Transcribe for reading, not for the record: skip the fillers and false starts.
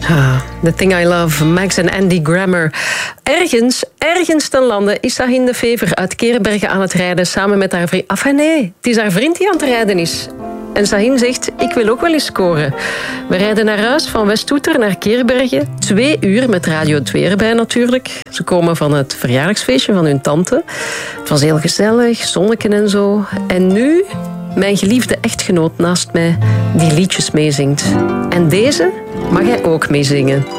The Thing I Love, Max en Andy Grammer. Ergens ten lande is Sahin de Fever uit Keerbergen aan het rijden samen met haar vriend. Nee, het is haar vriend die aan het rijden is. En Sahin zegt, ik wil ook wel eens scoren. We rijden naar huis van Westhoeter naar Keerbergen. 2 uur met Radio 2 erbij natuurlijk. Ze komen van het verjaardagsfeestje van hun tante. Het was heel gezellig, zonneken en zo. En nu mijn geliefde echtgenoot naast mij die liedjes meezingt. En deze mag hij ook meezingen.